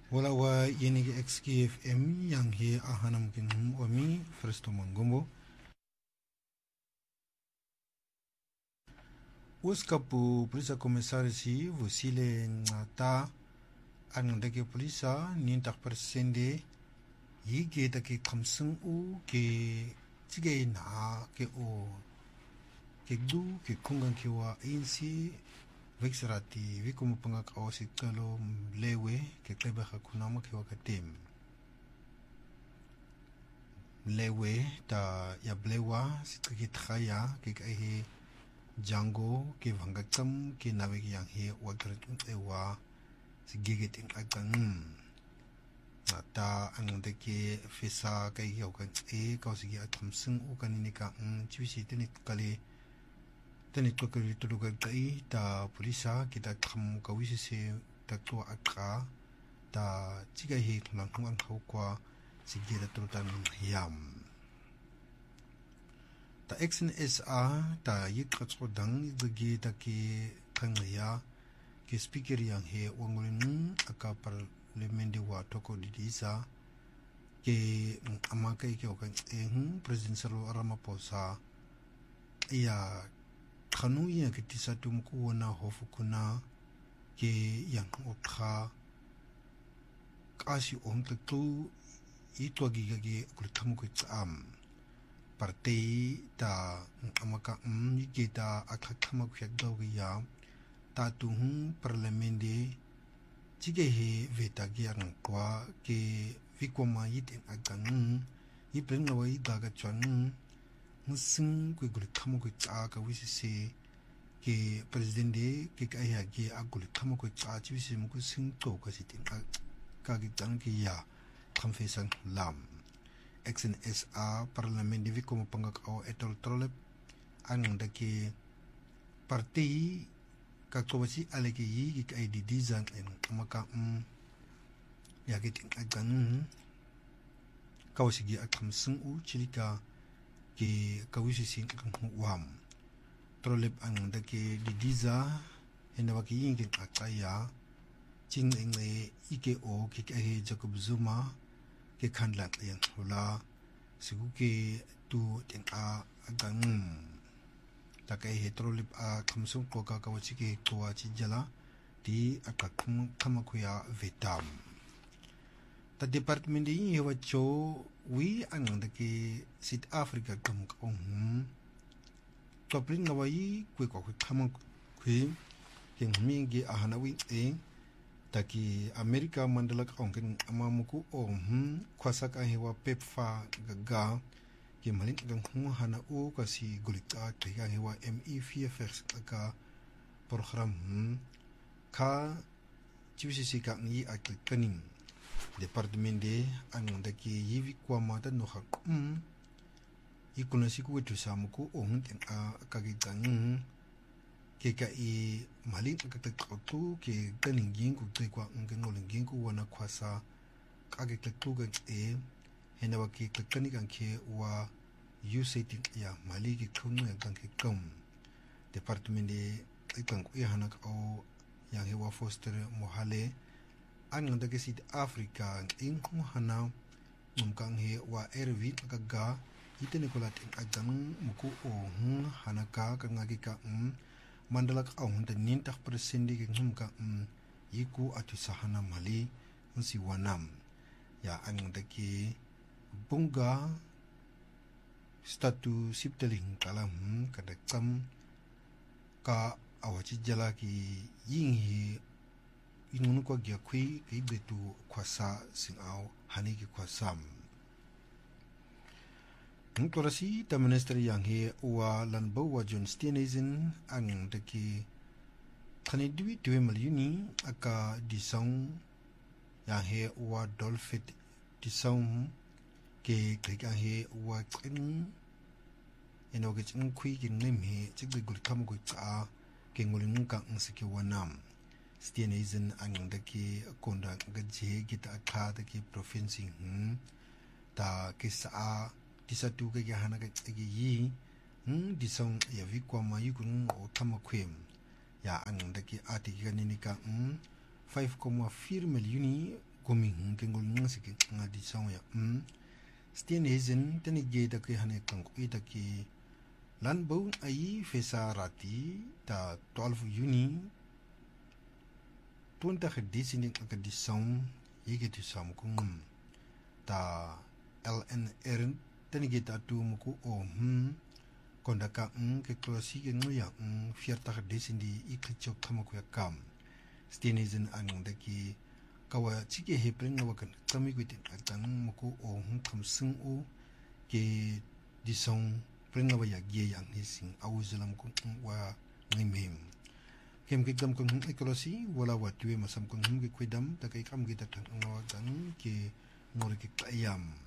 Wala wa yenigi XKFM yang he ahanam kin wami Fresto Mangombo. Uskapu polisa komisarisi vusile ngata anandake polisa nintak persende yige take kamsung u ke tige na ke o ke du ke kungan ke wa insi vexrati vikumu pangak awasi kalo lewe ke kleba kunama ke wakatim lewe ta ya blewa sitkiki tkaya ke kahi jango ke vangakam ke nawe yang he wakret ewa sigigit ing akang ta angde ke fesa kai yokan kausigi atamsung u kanini ka chibisi tenit kali tenit ko kali tuduga kai ta polisa kita kham kawisi se ta to akra ta chiga he lang ang kwa sigira turutan yam ta XNSA ta yikratso dang igi ta ki kangya ke speaker yang he wangulin aka parliament wa toko didisa ke amakai ke okan president Cyril Ramaphosa ya khanu ya ke tisatu mku na hofukuna ke yang okha kasi on tu itu gigi kulitamu ko tsam partai ta amaka kita akakama kuyagdaw ya tatuhung parlamente jige he vetagi ang kwa ke vikoma yitin agang ipeng nawai daga chwan musing kwe kulitamu ko tsaka wisise ke presidente ke kaya ge agulitamu ko tsaka wisi muku sing to kasi tin kagitang ki ya confession lam XNSA parlament divi como pangak au etol trolep ang daki parti kakobasi aleke yi ki ay didizan en maka yagitin agan kawasigi akam sung u chilika ki kawisi sing akam wam trolep ang daki didiza henawaki yingin akaya ching engle ike o ki ay Jacob Zuma ke khanlang yang hula sigu ke tu ten agang takai hetrolip khamsung ko ka kawachi ke toa chi jala di akakum kamakuya vetam ta department yi hewa cho wi anang de ke South Africa kam kong to pring nawai kwe ko khamang kwe ke mingi ahana wi taki Amerika mandalak ongken amamuku kwasaka hewa pepfa gaga ke malin gang hana o kasi gulika kaya hewa ME4 ka program ka chibisi ka ngi akikaning departement de ang daki yivi kwa mata no hak ikunasi ku wetu samuku ten kagigang ke kai malin kakakatu ke kaningin ku kwa ngolingin ku wana kwasa kage kaktu gan hena wa ke kakani kan ke wa usating ya mali ke khunu kan ke kam department de kan ku hana au yang hewa foster mohale ang da ke South Africa in hana kan he wa ervi kaga itene kolat agang muku hana ka ngagi ka mandalak ang nintak presende ke ngumka yiku atu sahana mali nsi wanam ya ang daki bunga statu sipteling kalam kadakam ka awachi jala ki yinghi inunu kwa gya kwi ki betu kwasa sing au hani ki kwasam Ntorasi ta minister yang he wa lanbo wa John Steenhuisen ang daki kanidwi 2 milyoni aka disong yang he wa dolfit disong ke kaya he wa kin eno ke chin khui kin nem he chigde gul kam ko cha ke ngulin ka nsike wanam Steenhuisen ang daki konda ga je gita akha daki province ta kisa disa tu ke hana ke yi disong ya vikwa ma yikun o tamakwem ya ang daki ati ganini ka 5,4 milyoni koming ke ngol ngang se ke nga di song ya stien hezen tani ge da ke hane kang ko ita ke landbouw ai fesa rati ta 12 Juni 20 Desember ka di song yeke tu sam kung ta LNR tani ge ta tu muku konda ka ke klosi ke ngoya 40 Desember iklichok kamako ya kam stenizen ang da ki kawa chike he prenga wakan kami gwitin atang muku kam sing ke di song prenga ya ge yang hising awuzalam kung wa ngimem kem ke gam kung ekolosi wala wa tuwe masam kung ke kwedam ta kai kam ge ta ngawa ke ngori ke ayam